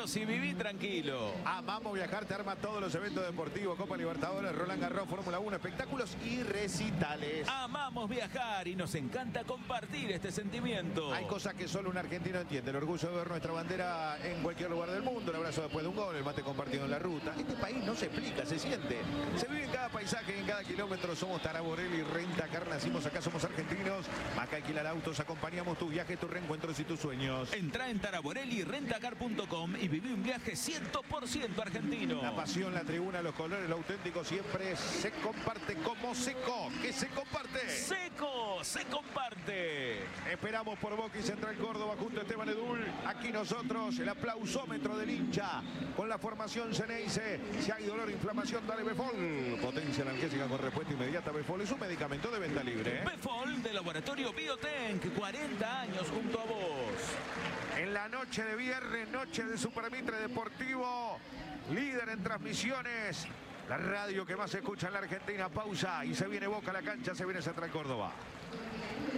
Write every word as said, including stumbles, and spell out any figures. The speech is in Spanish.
vos y viví tranquilo. Amamos viajar, te arma todos los eventos deportivos, Copa Libertadores, Roland Garros, Fórmula uno, espectáculos y recitales. Amamos viajar y nos encanta compartir este sentimiento. Hay cosas que solo un argentino entiende. El orgullo de ver nuestra bandera en cualquier lugar del mundo, el abrazo después de un gol, el mate compartido en la ruta. Este país no se explica, se siente. Se vive en cada paisaje, en cada kilómetro. Somos Taraborelli, Rentacar, nacimos acá, somos argentinos. Acá alquilar autos, acompañamos tus viajes, tus reencuentros y tus sueños. Entrá en taraborelli rentacar punto com y viví un viaje cien por ciento argentino. La pasión, la tribuna, los colores, lo auténtico siempre se comparte como Seco. ¿Qué se comparte? Seco, se comparte. Esperamos por Boca y Central Córdoba junto a Esteban Edul. Aquí nosotros, el aplausómetro del hincha con la formación Ceneice. Si hay dolor, inflamación, dale Befol. Potencia analgésica con respuesta inmediata. Befol es un medicamento de venta libre, ¿eh? Befol de Laboratorio Biotenk, cuarenta años junto a vos. En la noche de viernes, noche de Supermitre Deportivo, líder en transmisiones, la radio que más se escucha en la Argentina. Pausa y se viene Boca a la cancha, se viene Central Córdoba.